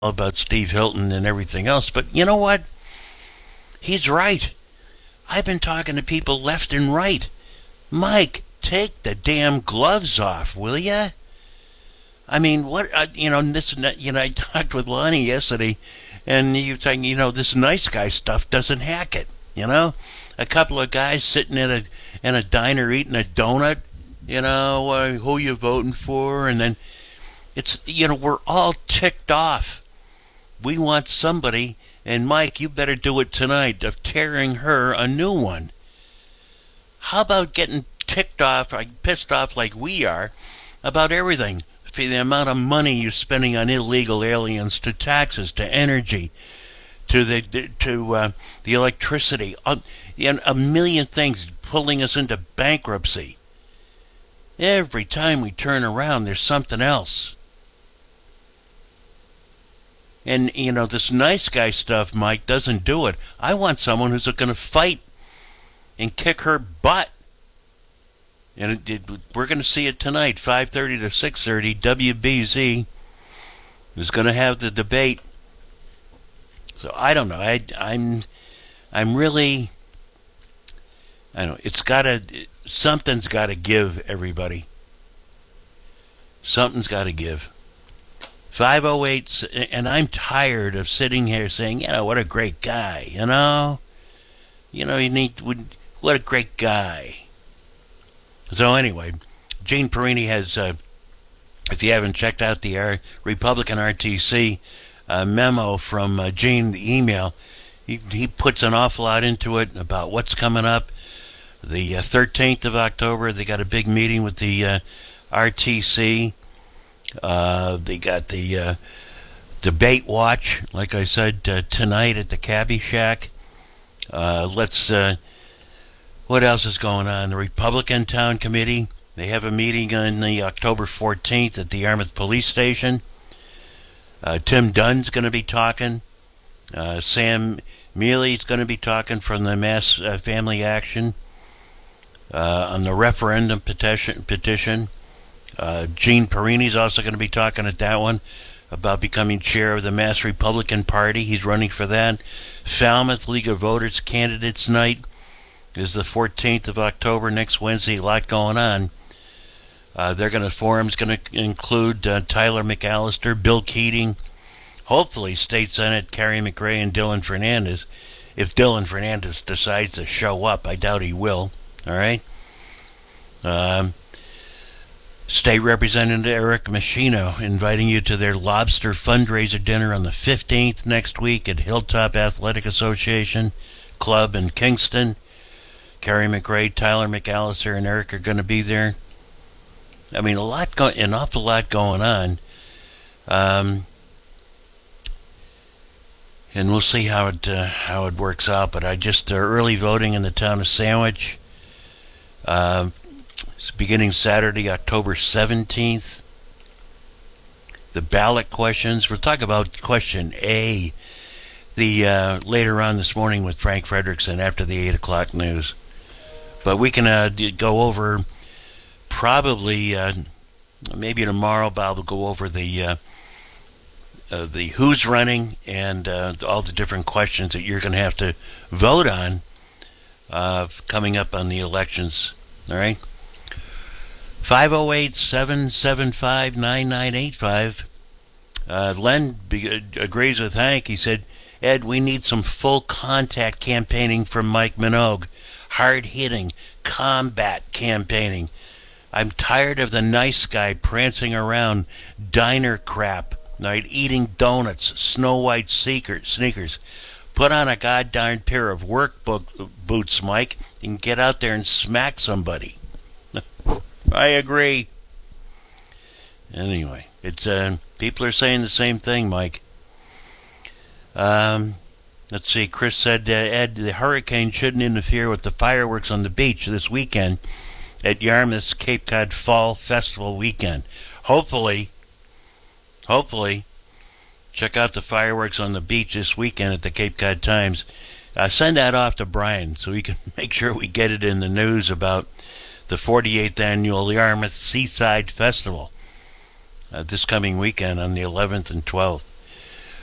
about Steve Hilton and everything else, but you know what? He's right. I've been talking to people left and right. Mike, take the damn gloves off, will ya? I mean, what, I talked with Lonnie yesterday, and you saying, this nice guy stuff doesn't hack it, A couple of guys sitting in a diner eating a donut, who you voting for, and then we're all ticked off. We want somebody, and Mike, you better do it tonight, of tearing her a new one. How about getting pissed off like we are about everything? For the amount of money you're spending on illegal aliens, to taxes, to energy, to the electricity, a million things pulling us into bankruptcy. Every time we turn around, there's something else. And, this nice guy stuff, Mike, doesn't do it. I want someone who's going to fight and kick her butt. And we're going to see it tonight, 5:30 to 6:30. WBZ is going to have the debate. So I don't know. I'm really. I don't know. Something's got to give, everybody. Something's got to give. 508, and I'm tired of sitting here saying, what a great guy, what a great guy. So anyway, Gene Perini has, if you haven't checked out the Republican RTC memo from Gene, the email, he puts an awful lot into it about what's coming up. The 13th of October, they got a big meeting with the RTC. They got the debate watch, like I said, tonight at the Cabbie Shack. What else is going on? The Republican Town Committee, they have a meeting on the October 14th at the Yarmouth Police Station. Tim Dunn's going to be talking. Sam Mealy's going to be talking from the Mass Family Action on the referendum petition. Gene Perini's also going to be talking at that one about becoming chair of the Mass Republican Party. He's running for that. Falmouth League of Voters Candidates Night is the 14th of October, next Wednesday. A lot going on. Forum's going to include Tyler McAllister, Bill Keating, hopefully State Senate Carrie McRae and Dylan Fernandez. If Dylan Fernandez decides to show up, I doubt he will. All right. State Representative Eric Machino inviting you to their lobster fundraiser dinner on the 15th next week at Hilltop Athletic Association Club in Kingston. Carrie McRae, Tyler McAllister, and Eric are going to be there. I mean, an awful lot going on. And we'll see how it works out. But I just early voting in the town of Sandwich. It's beginning Saturday, October 17th. The ballot questions. We'll talk about question A later on this morning with Frank Frederickson after the 8 o'clock news. But we can go over probably maybe tomorrow. Bob will go over the who's running and all the different questions that you're going to have to vote on coming up on the elections. All right. 508-775-9985. Len agrees with Hank. He said, Ed, we need some full contact campaigning from Mike Minogue. Hard-hitting, combat campaigning. I'm tired of the nice guy prancing around diner crap, right? Eating donuts, Snow White sneakers. Put on a goddamn pair of work boots, Mike, and get out there and smack somebody. I agree. Anyway, it's people are saying the same thing, Mike. Let's see. Chris said, Ed, the hurricane shouldn't interfere with the fireworks on the beach this weekend at Yarmouth's Cape Cod Fall Festival weekend. Hopefully, check out the fireworks on the beach this weekend at the Cape Cod Times. Send that off to Brian so we can make sure we get it in the news about the 48th annual Yarmouth Seaside Festival this coming weekend on the 11th and 12th.